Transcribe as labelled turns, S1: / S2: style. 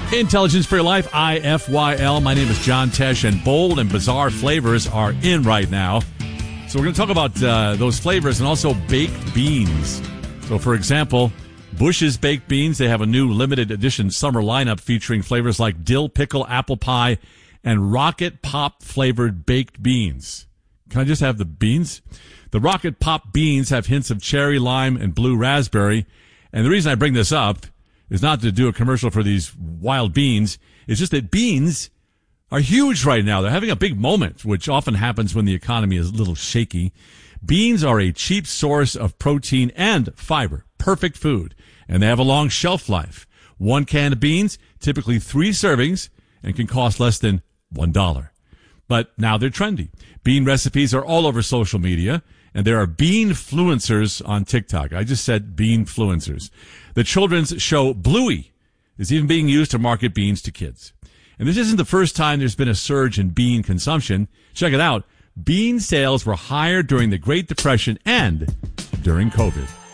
S1: Intelligence for Your Life, IFYL. My name is John Tesh, and bold and bizarre flavors are in right now. So we're going to talk about those flavors and also baked beans. So, for example, Bush's Baked Beans, they have a new limited edition summer lineup featuring flavors like dill pickle, apple pie, and rocket pop flavored baked beans. Can I just have the beans? The rocket pop beans have hints of cherry, lime, and blue raspberry. And the reason I bring this up is not to do a commercial for these wild beans. It's just that beans are huge right now. They're having a big moment, which often happens when the economy is a little shaky. Beans are a cheap source of protein and fiber. Perfect food. And they have a long shelf life. One can of beans, typically 3 servings, and can cost less than $1. But now they're trendy. Bean recipes are all over social media, and there are bean-fluencers on TikTok. I just said bean-fluencers. The children's show Bluey is even being used to market beans to kids. And this isn't the first time there's been a surge in bean consumption. Check it out. Bean sales were higher during the Great Depression and during COVID.